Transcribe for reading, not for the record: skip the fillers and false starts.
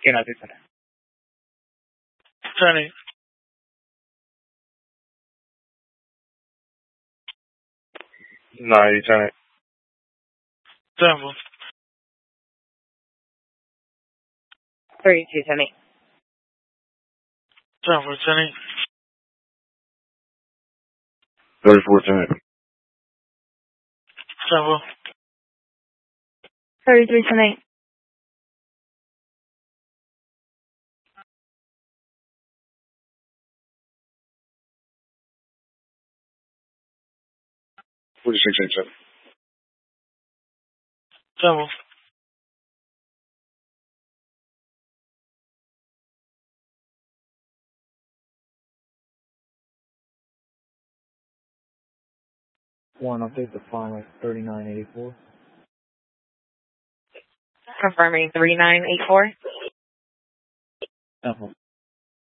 ಏನಾದ್ರಿ sir? Turning. Nice, turning. Temple. 32, turning. Temple, turning. 34, turning. Temple. 33, turning. 46, 87. Temple. One, I'll take the final 3984. Confirming 3984. Temple.